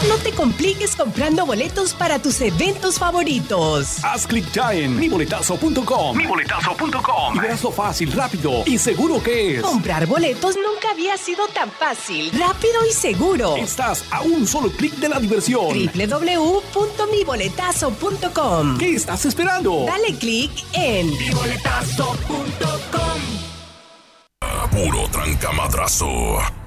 no te compliques comprando boletos para tus eventos favoritos. Haz clic ya en miboletazo.com. Miboletazo.com. Y verás lo fácil, rápido y seguro que es. Comprar boletos nunca había sido tan fácil, rápido y seguro. Estás a un solo clic de la diversión. www.miboletazo.com. ¿Qué estás esperando? Dale clic en miboletazo.com. Puro trancamadrazo.